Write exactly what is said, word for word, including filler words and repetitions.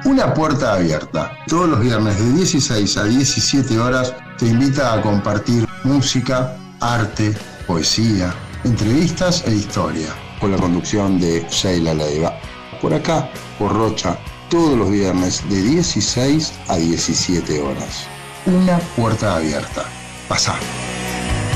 Una puerta abierta. Todos los viernes de dieciséis a diecisiete horas te invita a compartir música, arte, poesía, entrevistas e historia. Con la conducción de Sheila Leiva. Por acá, por Rocha, todos los viernes de dieciséis a diecisiete horas. Una puerta abierta. Pasá.